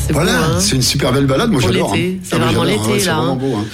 C'est voilà, beau, hein. c'est une super belle balade. Moi, pour j'adore. l'été. C'est moi, vraiment j'adore. l'été, C'est là. vraiment beau.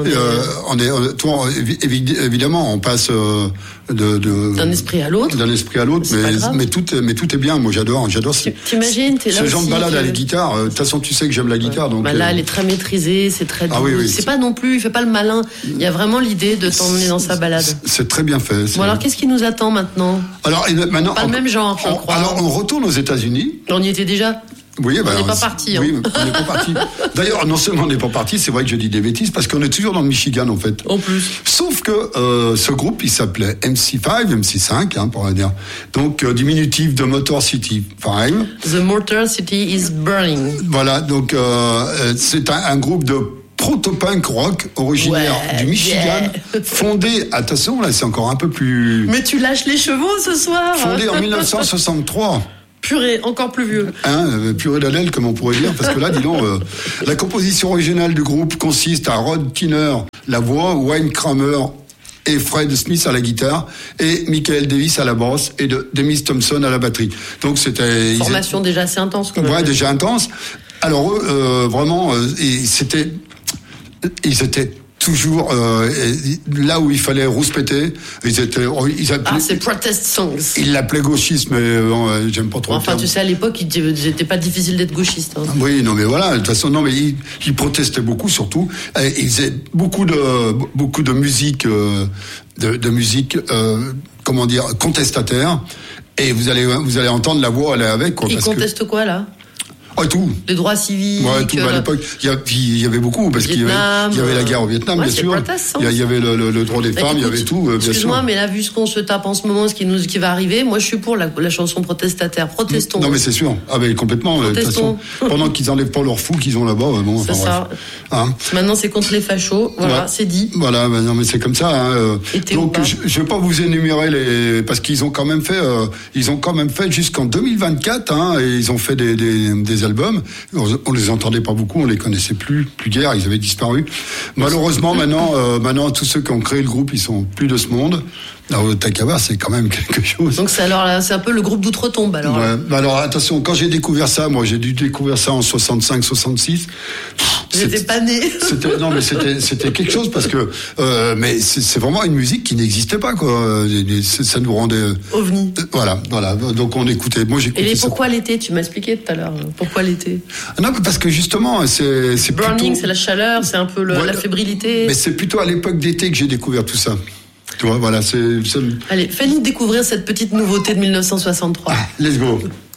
Évidemment, on passe d'un esprit à l'autre. D'un esprit à l'autre, mais tout est bien. Moi, j'adore. T'imagines, t'es là ce genre de aussi balade à la guitare. De toute façon, tu sais que j'aime la guitare. Donc, là, elle est très maîtrisée, c'est très doux. Oui, c'est pas non plus, il fait pas le malin. Il y a vraiment l'idée de t'emmener dans sa balade. C'est très bien fait. Bon, alors, qu'est-ce qui nous attend maintenant? Alors, maintenant. Pas le même genre, je crois. Alors, on retourne aux États-Unis. On y était déjà. Oui, on n'est pas parti. Oui, on n'est pas parti. D'ailleurs, non seulement on n'est pas parti, c'est vrai que je dis des bêtises, parce qu'on est toujours dans le Michigan, en fait. En plus. Sauf que ce groupe, il s'appelait MC5, pour le dire. Donc, diminutif de Motor City 5. The Motor City is burning. Voilà, donc c'est un groupe de proto-punk rock originaire du Michigan, fondé, attention, là c'est encore un peu plus... Mais tu lâches les chevaux ce soir. Fondé en 1963. Purée, encore plus vieux. Purée d'allèle, comme on pourrait dire, parce que là, dis donc, la composition originale du groupe consiste à Rod Tinner, la voix, Wayne Kramer et Fred Smith à la guitare, et Michael Davis à la basse, et Demis Thompson à la batterie. Donc c'était... Formation déjà assez intense, quand même. Ouais, déjà intense. Alors eux, vraiment, ils étaient toujours là où il fallait rouspéter. C'est protest songs. Ils l'appelaient gauchiste, mais j'aime pas trop. Enfin, tu sais, à l'époque, c'était pas difficile d'être gauchiste. Hein. Oui, non, mais voilà. De toute façon, non, mais ils protestaient beaucoup, surtout. Ils faisaient beaucoup de musique, comment dire, contestataire. Et vous allez entendre la voix aller avec. Quoi, ils contestent quoi là? Tout. Les droits civiques. Ouais, tout. À l'époque, il y avait beaucoup, parce qu'il y avait la guerre au Vietnam, bien sûr. Il y avait le droit des femmes, il y avait tout, bien sûr. Excuse-moi, mais là, vu ce qu'on se tape en ce moment, ce qui va arriver, moi, je suis pour la chanson protestataire. Protestons. Non, mais c'est sûr. Mais complètement. De toute façon, pendant qu'ils enlèvent pas leur fou qu'ils ont là-bas, bon. C'est ça. Maintenant, c'est contre les fachos. Voilà, c'est dit. Voilà, non, mais c'est comme ça. Donc, je vais pas vous énumérer parce qu'ils ont quand même fait, jusqu'en 2024, et ils ont fait des albums. On les entendait pas beaucoup, on les connaissait plus guère, ils avaient disparu. Malheureusement, maintenant, tous ceux qui ont créé le groupe, ils sont plus de ce monde. Alors, Takaba, c'est quand même quelque chose. Donc c'est un peu le groupe d'outre-tombe, alors. Ouais. Alors, attention, quand j'ai découvert ça, moi, j'ai dû découvrir ça en 65, 66. J'étais pas né. C'était quelque chose parce que, mais c'est vraiment une musique qui n'existait pas, quoi. Ça nous rendait. OVNI. Voilà. Donc on écoutait. Moi, j'écoutais. Et pourquoi l'été? Tu m'as expliqué tout à l'heure. Pourquoi l'été? Non, parce que justement, c'est burning, plutôt... c'est la chaleur, c'est un peu la fébrilité. Mais c'est plutôt à l'époque d'été que j'ai découvert tout ça. Tu vois, voilà, Allez, fais-nous découvrir cette petite nouveauté de 1963. Let's go.